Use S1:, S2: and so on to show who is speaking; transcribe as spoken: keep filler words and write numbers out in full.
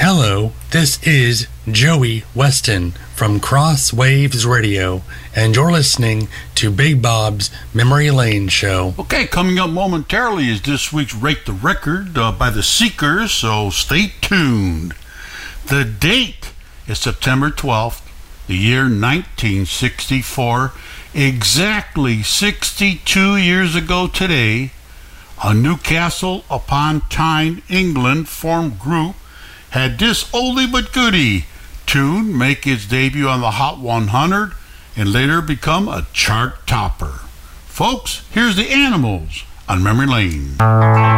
S1: Hello, this is Joey Weston from Cross Waves Radio, and you're listening to Big Bob's Memory Lane Show.
S2: Okay, coming up momentarily is this week's Rate the Record uh, by the Seekers, so stay tuned. The date is September twelfth, the year nineteen sixty-four. Exactly sixty-two years ago today, a Newcastle upon Tyne, England formed group had this oldie but goodie tune make its debut on the Hot one hundred and later become a chart topper. Folks, here's the Animals on Memory Lane.